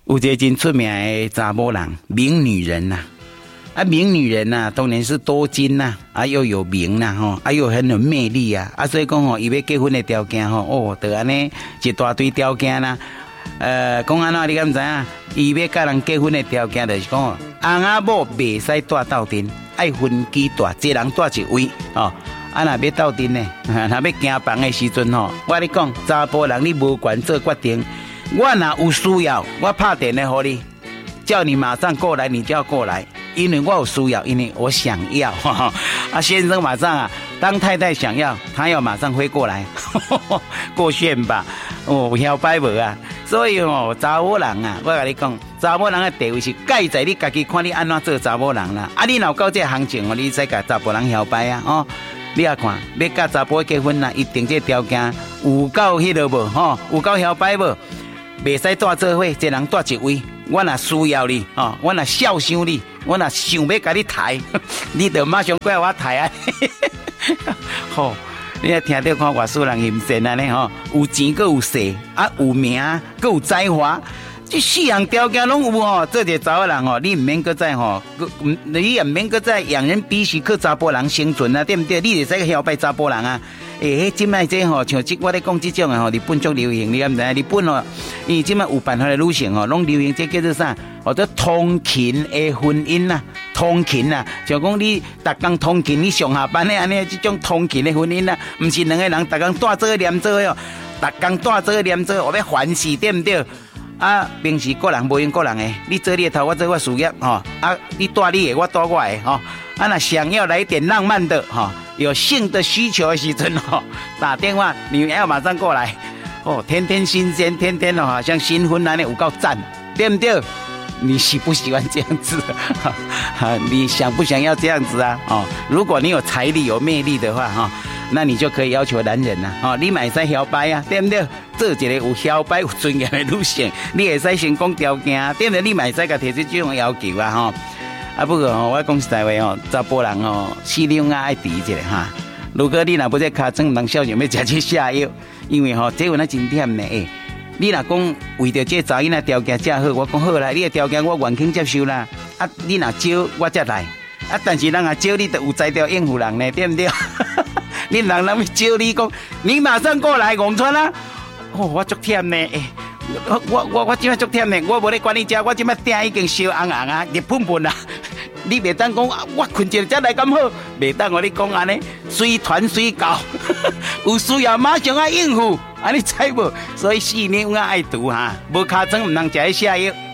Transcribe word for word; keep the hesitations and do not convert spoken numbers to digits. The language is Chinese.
有一个真出名的查某人，名女人呐、啊，啊，名女人呐、啊，当然是多金呐、啊，啊，又有名呐、啊，吼，啊，又很有魅力啊，啊，所以讲吼，伊要结婚的条件吼，哦，就安尼一大堆条件啦、啊，呃，讲安怎你敢唔知啊？伊要甲人结婚的条件就是讲，翁仔某袂使住斗阵，爱分居住，一人住一位哦。啊，若要斗阵呢，若要行房的时阵吼，我跟你讲，查甫人你无权做决定。我若有需要，我拍电话给你，叫你马上过来，你就要过来，因为我有需要，因为我想要。呵呵啊，先生马上啊，当太太想要，他要马上飞过来，呵呵过炫吧？哦，晓摆无啊？所以哦，查某人啊，我跟你讲，查某人的地位是盖在你家己，看你安怎做查某人啦。啊，你若有到这行情哦，你使甲查甫人晓摆啊，哦。你也看，要甲查甫结婚啦，一定这条件有够迄落无吼，有够晓摆无？袂使住做伙，一人住一位。我若需要你，哦，我若孝想你，我若想要甲你抬，你就马上过来我抬啊！吼，你也听到看外属人嫌善安尼吼，有钱阁有势，啊有名阁有才华。这四项条件拢有吼，这个查某人吼，你唔免搁再吼，你也唔免搁再仰人鼻息去查甫人生存啊，对不对？你就使晓摆查甫人啊。诶，迄即摆这吼，像即我咧讲即种诶吼，日本足流行，你敢唔知？日本哦，伊即摆有办法的女性吼，拢流行这叫做啥？或者通勤的婚姻呐，通勤呐，像讲你逐工通勤，你上下班咧安尼，即种通勤的婚姻呐，唔是两个人逐工带做念做哦，逐工带做念做，我要烦死，对不对？啊，平时个人无用个人诶，你做你的头，我做我事业吼。啊，你带你的，我带我的吼。啊，那想要来点浪漫的吼，有性的需求的时阵吼，打电话你要马上过来哦，天天新鲜，天天哦，好像新婚那样有够赞，对不对？你喜不喜欢这样子？你想不想要这样子啊？哦，如果你有财力、有魅力的话哈。那你就可以要求男人啦、啊，哦，你嘛会使晓摆啊，对不对？做一个有晓摆、有尊严的女性，你会使先讲条件，对不对？你嘛会使甲提出这种要求啊，吼、哦。啊，不过吼、哦，我讲实在话哦，查甫人哦，适量啊爱除一下哈。如果你若不在尻川，人少想要食这下药，因为吼、哦，这有那真忝呢诶。你若讲为着这查囡仔条件这好，我讲好啦，你的条件我愿肯接受啦。啊，你若少我才来，啊，但是人啊少，你就有才调应付人呢，对不对？你人人要招你讲，你马上过来广川啦、啊！哦，我足忝呢，欸、我我我我今麦足忝呢，我无咧管你遮，我今麦订已经烧红红啊，热喷喷啊！你袂当讲我困一下来咁好，袂当我你讲安尼，随传随到，有需要马上啊应付，安尼知无？所以四年我爱读哈，无尻川唔通食迄下药。